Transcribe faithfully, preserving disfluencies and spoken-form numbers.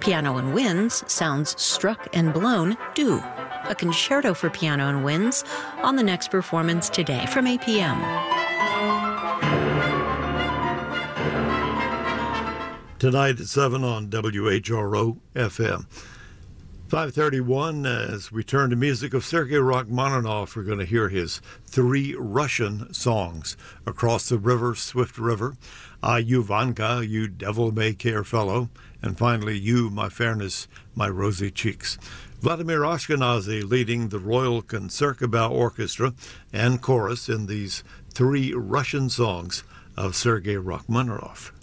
Piano and Winds, Sounds Struck and Blown, Do. A concerto for piano and winds on the next performance today from eight p.m. Tonight at seven on W H R O F M. five thirty-one, as we turn to music of Sergei Rachmaninoff, we're going to hear his three Russian songs, Across the River, Swift River, Ah, You Vanka, You Devil-May-Care Fellow, and finally, You, My Fairness, My Rosy Cheeks. Vladimir Ashkenazy leading the Royal Concertgebouw Orchestra and chorus in these three Russian songs of Sergei Rachmaninoff.